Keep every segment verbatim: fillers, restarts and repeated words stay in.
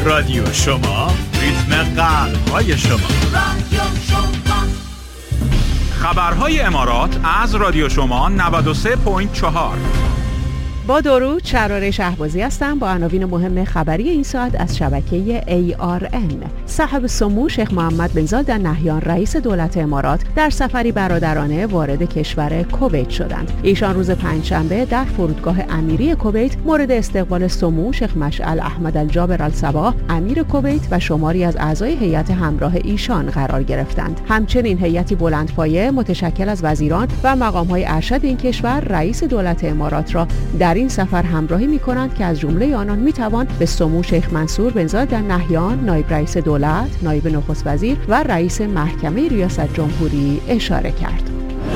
رادیو شما، ریتم قلب‌های شما. رادیو شما. خبرهای امارات از رادیو شما نود و سه ممیز چهار. با درود، شراره شهبازی هستم با عناوین مهم خبری این ساعت از شبکه ای آر ان. صاحب سمو شیخ محمد بن زاید ال نهیان رئیس دولت امارات در سفری برادرانه وارد کشور کویت شدند. ایشان روز پنجشنبه در فرودگاه امیری کویت مورد استقبال سمو شیخ مشعل احمد الجابر الصباح امیر کویت و شماری از اعضای هیئت همراه ایشان قرار گرفتند. همچنین هیئتی بلندپایه متشکل از وزیران و مقام‌های ارشد این کشور رئیس دولت امارات را در این سفر همراهی می‌کنند که از جمله آنان می‌توان به سمو شیخ منصور بن زاید ال نهیان نایب رئیس دولت، نایب نخست وزیر و رئیس محکمه ریاست جمهوری اشاره کرد.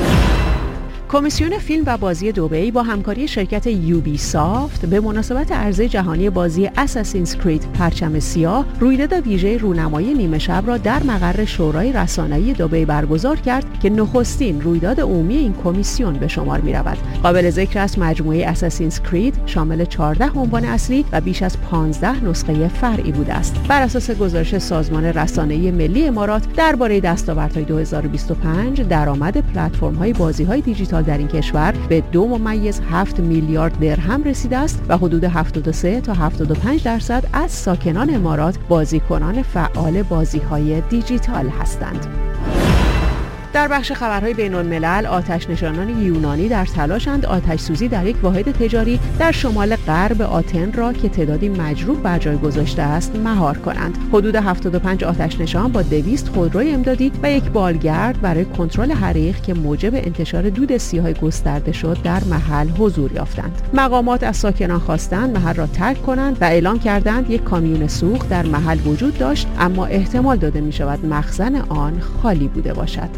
کمیسیون فیلم و بازی دبی با همکاری شرکت یوبی سافت به مناسبت عرضه جهانی بازی اساسینز کرید پرچم سیاه رویداد ویژه رونمایی نیمه شب را در مقر شورای رسانه‌ای دبی برگزار کرد که نخستین رویداد عمومی این کمیسیون به شمار می‌رود. قابل ذکر است مجموعه اساسینز کرید شامل چهارده عنوان اصلی و بیش از پانزده نسخه فرعی بوده است. بر اساس گزارش سازمان رسانه‌ای ملی امارات درباره دستاوردهای دو هزار و بیست و پنج، درآمد پلتفرم‌های بازی‌های دیجیتال در این کشور به دو ممیز هفت میلیارد درهم رسیده است و حدود هفتاد و سه تا هفتاد و پنج درصد از ساکنان امارات بازیکنان فعال بازی‌های دیجیتال هستند. در بخش خبرهای بین‌الملل، آتش‌نشانان یونانی در تلاشند آتش‌سوزی در یک واحد تجاری در شمال غرب آتن را که تعدادی مجروح بر جای گذاشته است مهار کنند. حدود هفتاد و پنج آتش‌نشان با دویست خودروی امدادی و یک بالگرد برای کنترل حریق که موجب انتشار دود سیاه گسترده شد در محل حضور یافتند. مقامات از ساکنان خواستند محل را ترک کنند و اعلام کردند یک کامیون سوخت در محل وجود داشت، اما احتمال داده می‌شود مخزن آن خالی بوده باشد.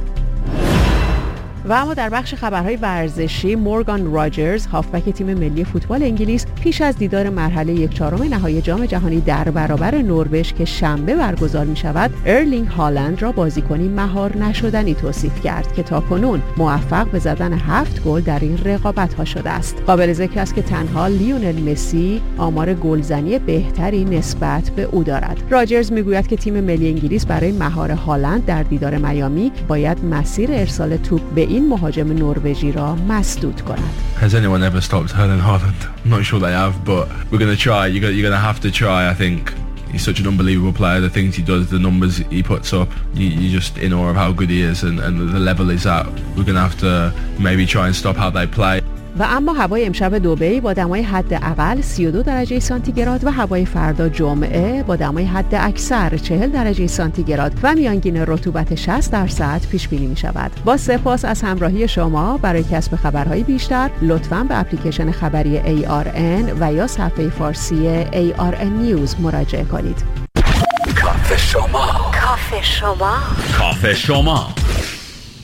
و اما در بخش خبرهای ورزشی، مورگان راجرز هافبک تیم ملی فوتبال انگلیس پیش از دیدار مرحله یک چهارم نهایی جام جهانی در برابر نروژ که شنبه برگزار می شود، ارلینگ هالند را بازیکنی مهار نشدنی توصیف کرد که تاکنون موفق به زدن هفت گل در این رقابت ها شده است. قابل ذکر است که تنها لیونل مسی آمار گلزنی بهتری نسبت به او دارد. راجرز میگوید که تیم ملی انگلیس برای مهار هالند در دیدار میامی باید مسیر ارسال توپ به این مهاجم نروژی را مسدود کند. Has anyone ever stopped Erling Haaland? I'm not sure they have, but we're going to try. You're going, you're going to have to try, I think. He's such an unbelievable player. The things he does, the numbers he puts up, you, you're just in awe of how good he is and, and the level he's at. We're going to have to maybe try and stop how they play. و اما هوای امشب دبی با دمای حداقل سی و دو درجه سانتیگراد و هوای فردا جمعه با دمای حد اکثر چهل درجه سانتیگراد و میانگین رطوبت شصت درصد پیش بینی می شود. با سپاس از همراهی شما. برای کسب خبرهای بیشتر لطفاً به اپلیکیشن خبری ای آر ان و یا صفحه فارسی ای آر ان نیوز مراجعه کنید. کافه شما، کافه شما، کافه شما.